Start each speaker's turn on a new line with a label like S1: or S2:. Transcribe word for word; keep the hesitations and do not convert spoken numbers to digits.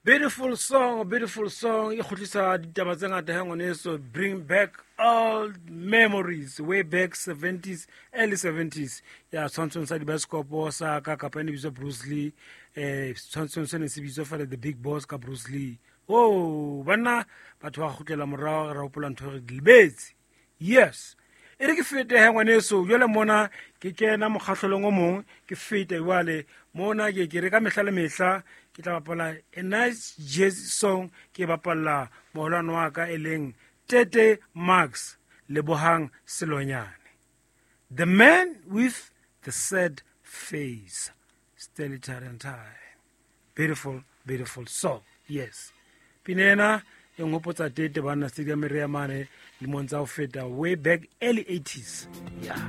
S1: Beautiful song, beautiful song. E khutlisa ditaba tse ngata hangoneso, bring back old memories way back seventies, early seventies. Ya tshwantsho sa dibaskopo sa ka kapane bitso Bruce Lee, eh tshwantsho se ne se bitso fa the big boss ka Bruce Lee. Oh, bana batho ba khutlela morao ra hopola ntho re dilbetse. Yes. E re ke fete hangwaneso jole mona ke kena mokgahlolong o mong ke fete wale mona ke ke re ka mehla le mehla ke tla bapala a nice jazz song ke bapala moholwane wa ka eleng Tete Max Lebohang Selonyane, the man with the sad face, Stanley Tarantine. Beautiful, beautiful song. Yes. Pinena e ngopotsa Tete bana stadium re ya mane le montsa o feta way back early eighties. Yeah.